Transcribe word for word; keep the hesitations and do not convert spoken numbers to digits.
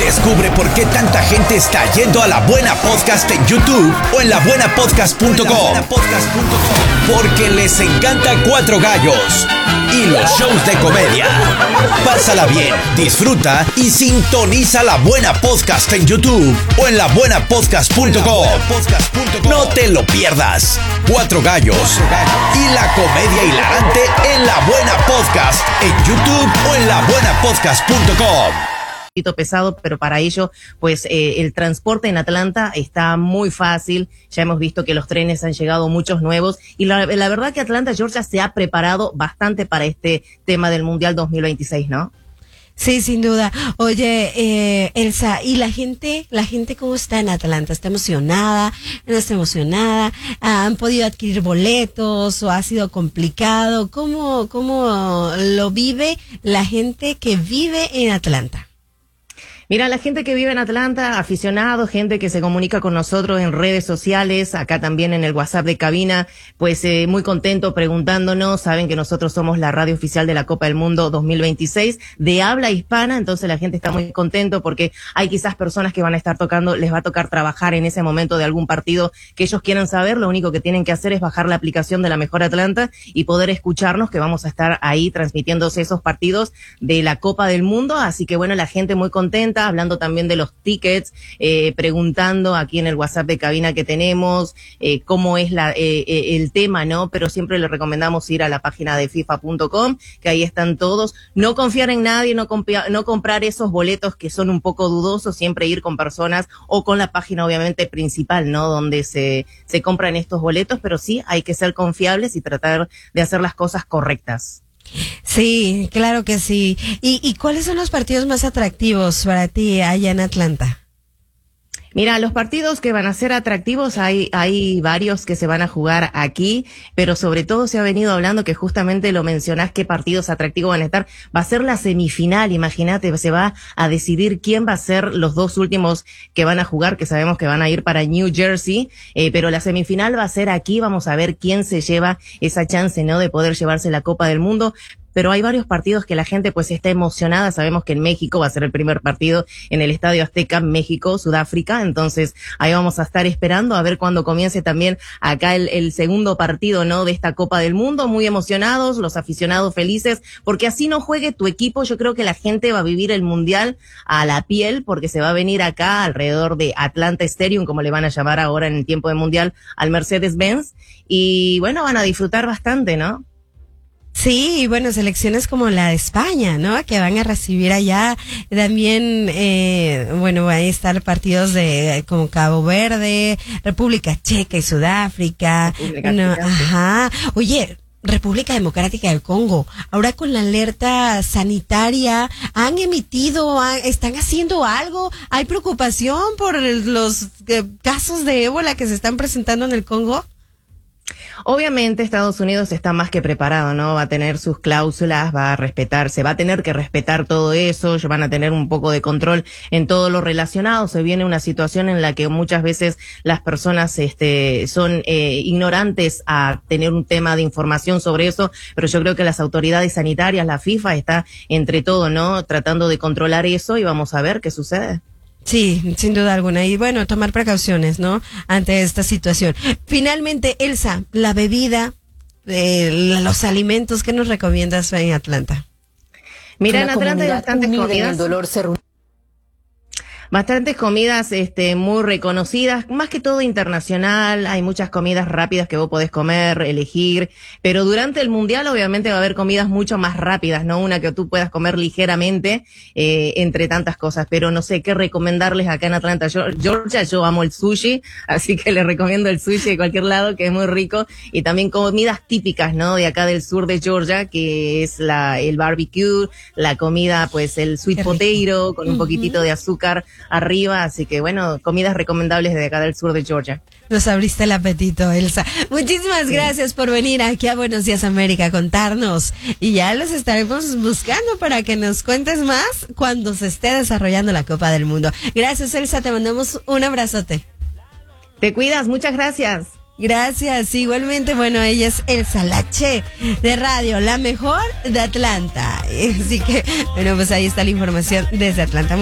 Descubre por qué tanta gente está yendo a La Buena Podcast en YouTube o en la buena podcast punto com. Porque les encanta Cuatro Gallos y los shows de comedia. Pásala bien, disfruta y sintoniza La Buena Podcast en YouTube o en la buena podcast punto com. No te lo pierdas. Cuatro Gallos y la comedia hilarante en La Buena Podcast en YouTube o en la buena podcast punto com. Pesado, pero para ello, pues eh, el transporte en Atlanta está muy fácil. Ya hemos visto que los trenes han llegado muchos nuevos y la, la verdad que Atlanta, Georgia, se ha preparado bastante para este tema del Mundial dos mil veintiséis, ¿no? Sí, sin duda. Oye, eh, Elsa, ¿y la gente, la gente cómo está en Atlanta? ¿Está emocionada? ¿No está emocionada? ¿Han podido adquirir boletos o ha sido complicado? ¿Cómo, cómo lo vive la gente que vive en Atlanta? Mira, la gente que vive en Atlanta, aficionados, gente que se comunica con nosotros en redes sociales, acá también en el WhatsApp de cabina, pues eh, muy contento preguntándonos. Saben que nosotros somos la radio oficial de la Copa del Mundo dos mil veintiséis de habla hispana, entonces la gente está muy contento porque hay quizás personas que van a estar tocando, les va a tocar trabajar en ese momento de algún partido que ellos quieran saber. Lo único que tienen que hacer es bajar la aplicación de La Mejor Atlanta y poder escucharnos, que vamos a estar ahí transmitiéndose esos partidos de la Copa del Mundo. Así que bueno, la gente muy contenta, hablando también de los tickets, eh, preguntando aquí en el WhatsApp de cabina que tenemos, eh, cómo es la, eh, eh, el tema, ¿no? Pero siempre le recomendamos ir a la página de FIFA punto com, que ahí están todos. No confiar en nadie, no, compia, no comprar esos boletos que son un poco dudosos, siempre ir con personas o con la página obviamente principal, ¿no? Donde se, se compran estos boletos, pero sí hay que ser confiables y tratar de hacer las cosas correctas. Sí, claro que sí. ¿Y, y cuáles son los partidos más atractivos para ti allá en Atlanta? Mira, los partidos que van a ser atractivos, hay, hay varios que se van a jugar aquí, pero sobre todo se ha venido hablando, que justamente lo mencionás, qué partidos atractivos van a estar. Va a ser la semifinal, imagínate, se va a decidir quién va a ser los dos últimos que van a jugar, que sabemos que van a ir para New Jersey, eh, pero la semifinal va a ser aquí. Vamos a ver quién se lleva esa chance, ¿no?, de poder llevarse la Copa del Mundo. Pero hay varios partidos que la gente pues está emocionada. Sabemos que en México va a ser el primer partido en el Estadio Azteca, México, Sudáfrica. Entonces ahí vamos a estar esperando a ver cuándo comience también acá el, el segundo partido, ¿no?, de esta Copa del Mundo. Muy emocionados, los aficionados felices, porque así no juegue tu equipo, yo creo que la gente va a vivir el Mundial a la piel, porque se va a venir acá alrededor de Atlanta Stadium, como le van a llamar ahora en el tiempo de Mundial al Mercedes-Benz. Y bueno, van a disfrutar bastante, ¿no? Sí, y bueno, selecciones como la de España, ¿no?, que van a recibir allá también, eh, bueno, van a estar partidos de como Cabo Verde, República Checa y Sudáfrica. República no, Checa, ajá. Oye, República Democrática del Congo, ahora con la alerta sanitaria, ¿han emitido, han, están haciendo algo? ¿Hay preocupación por los eh, casos de ébola que se están presentando en el Congo? Obviamente Estados Unidos está más que preparado, ¿no? Va a tener sus cláusulas, va a respetar, se va a tener que respetar todo eso, van a tener un poco de control en todo lo relacionado. Se viene una situación en la que muchas veces las personas este, son eh, ignorantes a tener un tema de información sobre eso, pero yo creo que las autoridades sanitarias, la FIFA, está entre todo, ¿no?, tratando de controlar eso, y vamos a ver qué sucede. Sí, sin duda alguna. Y bueno, tomar precauciones, ¿no?, ante esta situación. Finalmente, Elsa, la bebida, eh, los alimentos, ¿qué nos recomiendas en Atlanta? Mira, en Atlanta hay bastantes comidas. Bastantes comidas este, muy reconocidas, más que todo internacional. Hay muchas comidas rápidas que vos podés comer, elegir, pero durante el Mundial obviamente va a haber comidas mucho más rápidas, ¿no? Una que tú puedas comer ligeramente, eh, entre tantas cosas, pero no sé qué recomendarles acá en Atlanta. Yo, Georgia, yo amo el sushi, así que les recomiendo el sushi de cualquier lado, que es muy rico, y también comidas típicas, ¿no?, de acá del sur de Georgia, que es la, el barbecue, la comida, pues el sweet potato, con un poquitito de azúcar arriba, así que bueno, comidas recomendables de acá del sur de Georgia. Nos abriste el apetito, Elsa. Muchísimas sí. gracias por venir aquí a Buenos Días América a contarnos, y ya los estaremos buscando para que nos cuentes más cuando se esté desarrollando la Copa del Mundo. Gracias, Elsa, te mandamos un abrazote. Te cuidas, muchas gracias. Gracias, igualmente. Bueno, ella es Elsa Lache de Radio La Mejor de Atlanta, así que bueno, pues ahí está la información desde Atlanta.